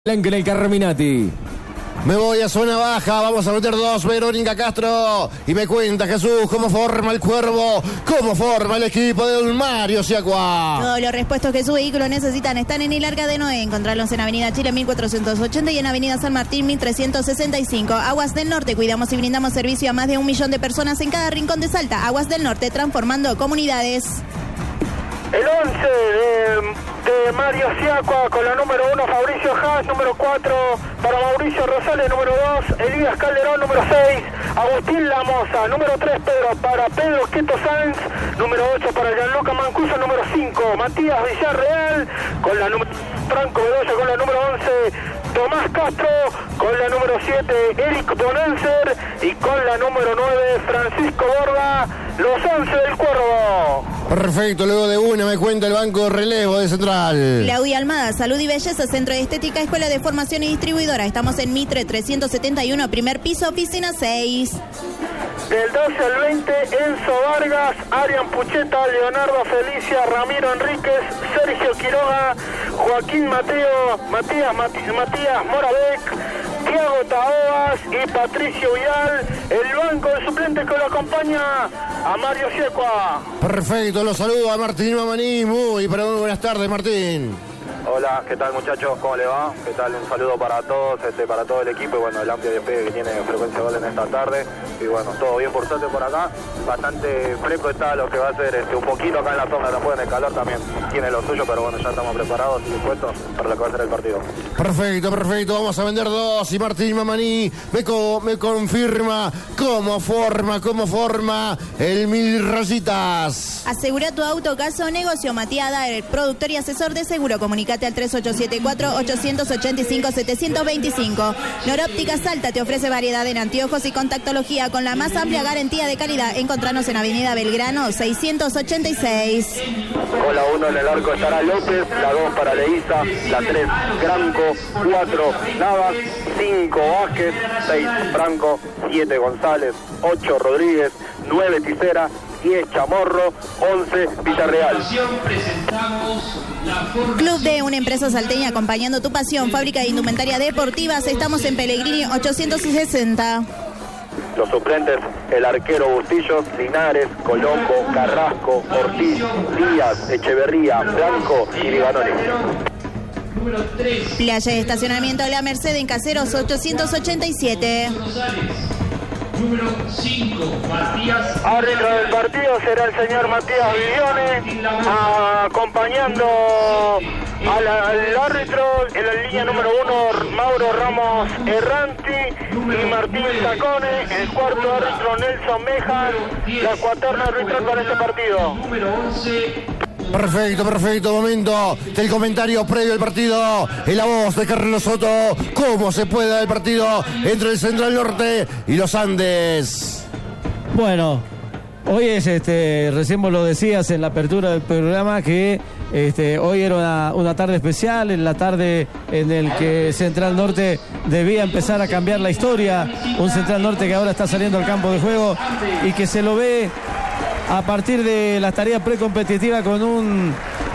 En el Carminati. Me voy a zona baja, vamos a meter dos, Verónica Castro. Y me cuenta Jesús cómo forma el Cuervo, cómo forma el equipo de Don Mario Siacua. Todos los repuestos que su vehículo necesitan están en el Arca de Noé. Encontrarlos en Avenida Chile 1480 y en Avenida San Martín 1365. Aguas del Norte, cuidamos y brindamos servicio a más de 1 millón de personas en cada rincón de Salta. Aguas del Norte, transformando comunidades. El 11 de Mario Siacua con la número 1 Fabricio Haas, número 4 para Mauricio Rosales, número 2 Elías Calderón, número 6 Agustín Lamosa, número 3 para Pedro Quieto Sáenz, número 8 para Gianluca Mancuso, número 5 Matías Villarreal, con la número Franco Bedoya con la número 11 Tomás Castro, con la número 7 Eric Bonenser y con la número 9 Francisco Borda, los 11 del Cuervo. Perfecto, luego de una me cuenta el banco de relevo de Central. Claudia Almada, Salud y Belleza, Centro de Estética, Escuela de Formación y Distribuidora. Estamos en Mitre 371, primer piso, oficina 6. Del 12 al 20, Enzo Vargas, Arian Pucheta, Leonardo Felicia, Ramiro Enríquez, Sergio Quiroga, Joaquín Mateo, Matías Moravec, Tiago Taoas y Patricio Vidal. El banco de suplentes que lo acompaña a Mario Siacua. Perfecto, los saludo a Martín Mamaní. Muy buenas tardes, Martín. Hola, ¿qué tal muchachos? ¿Cómo le va? ¿Qué tal? Un saludo para todos, para todo el equipo y bueno, el amplio despegue que tiene Frecuencia Gol en esta tarde. Y bueno, todo bien por suerte por acá. Bastante fresco está lo que va a ser un poquito acá en la sombra, tampoco en el calor también tiene lo suyo, pero bueno, ya estamos preparados y dispuestos para lo que va a ser el partido. Perfecto, vamos a vender dos y Martín Mamaní me confirma cómo forma el 1000 rayitas. Asegura tu auto, caso o negocio. Matías Daer, productor y asesor de seguro. Comunicate al 3874-885-725. Noróptica Salta te ofrece variedad en anteojos y contactología con la más amplia garantía de calidad. Encontranos en Avenida Belgrano 686. Con la 1 en el arco estará López, la 2 para Leiza, la 3 Franco, 4 Navas, 5 Vázquez, 6 Franco, 7 González, 8 Rodríguez, 9 Ticera, 10 Chamorro, 11 Villarreal. Club de una empresa salteña acompañando tu pasión. Fábrica de indumentaria deportivas. Estamos en Pellegrini 860. Los suplentes, el arquero Bustillos, Linares, Colombo, Carrasco, Ortiz, Díaz, Echeverría, Blanco y Libanoni. Playa de estacionamiento de la Merced en Caseros 887. Número 5, Matías. Árbitro del partido será el señor Matías Vivione, acompañando al árbitro en la línea número 1, Mauro Ramos Erranti y Martín Sacone, el cuarto árbitro Nelson Mejan, la cuaterna arbitral para este partido. Número 11. Perfecto, momento del comentario previo al partido. En la voz de Carlos Soto, cómo se puede dar el partido entre el Central Norte y los Andes. Bueno, hoy es, recién vos lo decías en la apertura del programa, que hoy era una tarde especial, en la tarde en el que Central Norte debía empezar a cambiar la historia. Un Central Norte que ahora está saliendo al campo de juego y que se lo ve a partir de las tareas precompetitivas con un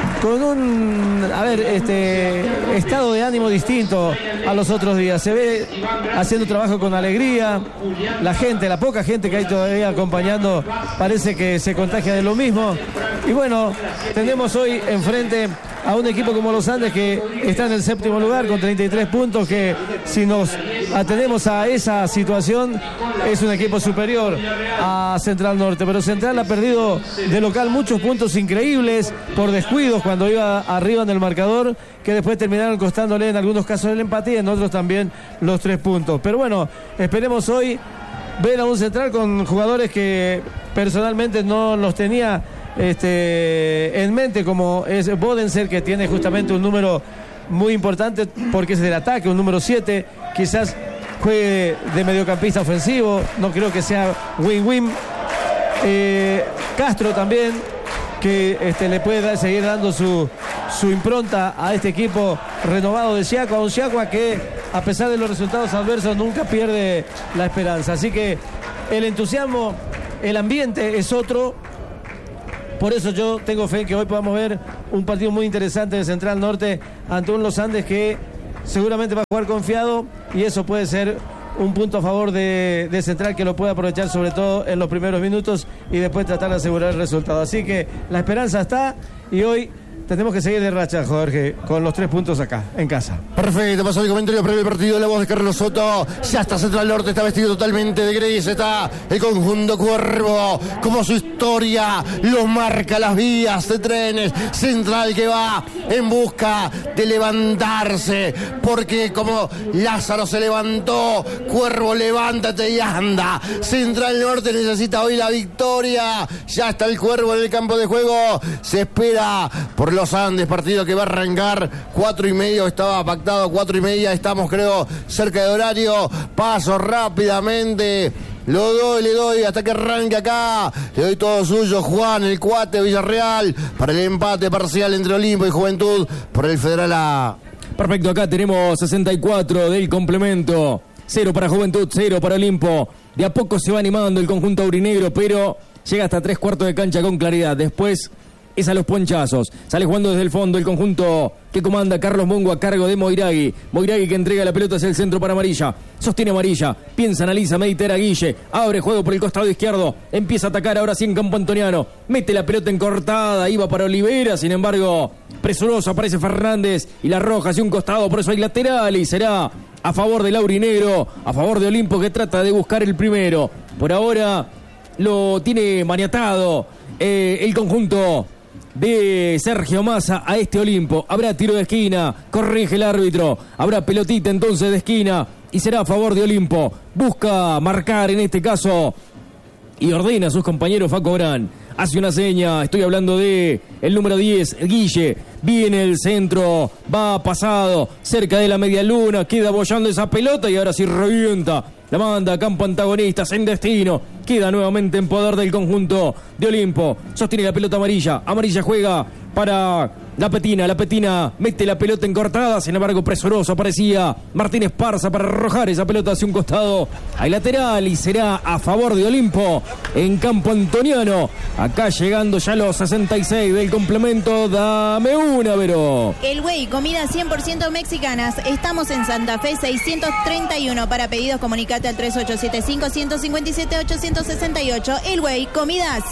estado de ánimo distinto a los otros días. Se ve haciendo trabajo con alegría. La poca gente que hay todavía acompañando parece que se contagia de lo mismo. Y bueno, tenemos hoy enfrente a un equipo como los Andes que está en el 7º lugar con 33 puntos, que si nos atenemos a esa situación es un equipo superior a Central Norte, pero Central ha perdido de local muchos puntos increíbles por descuidos cuando iba arriba en el marcador, que después terminaron costándole en algunos casos el empate y en otros también los 3 puntos. Pero bueno, esperemos hoy ver a un Central con jugadores que personalmente no los tenía en mente, como es Bodenser, que tiene justamente un número muy importante porque es del ataque, un número 7, quizás juegue de mediocampista ofensivo, no creo que sea win-win. Castro también, que le puede seguir dando su impronta a este equipo renovado de Siacua, un Siacua que a pesar de los resultados adversos nunca pierde la esperanza, así que el entusiasmo, el ambiente es otro. Por eso yo tengo fe que hoy podamos ver un partido muy interesante de Central Norte ante un Los Andes que seguramente va a jugar confiado y eso puede ser un punto a favor de Central que lo puede aprovechar sobre todo en los primeros minutos y después tratar de asegurar el resultado. Así que la esperanza está y hoy tenemos que seguir de racha, Jorge, con los 3 puntos acá, en casa. Perfecto, pasó el comentario previo del partido, la voz de Carlos Soto. Ya está Central Norte, está vestido totalmente de gris, está el conjunto Cuervo, como su historia lo marca, las vías de trenes. Central que va en busca de levantarse, porque como Lázaro se levantó, Cuervo, levántate y anda. Central Norte necesita hoy la victoria. Ya está el Cuervo en el campo de juego, se espera por los Andes, partido que va a arrancar 4:30, estaba pactado 4:30, estamos creo cerca de horario. Paso rápidamente, le doy hasta que arranque acá, le doy todo suyo, Juan, el cuate Villarreal, para el empate parcial entre Olimpo y Juventud por el Federal A. Perfecto, acá tenemos 64 del complemento, 0 para Juventud, 0 para Olimpo. De a poco se va animando el conjunto aurinegro, pero llega hasta 3/4 de cancha con claridad. Después es a los ponchazos. Sale jugando desde el fondo el conjunto que comanda Carlos Mongo a cargo de Moiragui. Moiragui que entrega la pelota hacia el centro para Amarilla. Sostiene Amarilla. Piensa, analiza, medita a Guille. Abre juego por el costado izquierdo. Empieza a atacar ahora sí en campo antoniano. Mete la pelota en cortada. Iba para Olivera. Sin embargo, presuroso aparece Fernández. Y la roja hacia un costado. Por eso hay lateral. Y será a favor del aurinegro. A favor de Olimpo que trata de buscar el primero. Por ahora lo tiene maniatado el conjunto de Sergio Massa a este Olimpo. Habrá tiro de esquina, corrige el árbitro, habrá pelotita entonces de esquina y será a favor de Olimpo. Busca marcar en este caso y ordena a sus compañeros. Faco Gran hace una seña, estoy hablando de el número 10, Guille. Viene el centro, va pasado, cerca de la media luna, queda bollando esa pelota y ahora sí revienta. La manda a campo antagonistas en destino. Queda nuevamente en poder del conjunto de Olimpo. Sostiene la pelota Amarilla. Amarilla juega para la Petina mete la pelota en cortada. Sin embargo, presuroso aparecía Martínez Parza para arrojar esa pelota hacia un costado. Hay lateral y será a favor de Olimpo en campo antoniano. Acá llegando ya los 66 del complemento. Dame una, Vero. El Güey, comida 100% mexicanas. Estamos en Santa Fe 631. Para pedidos comunicate al 3875-157-868. El Güey, comida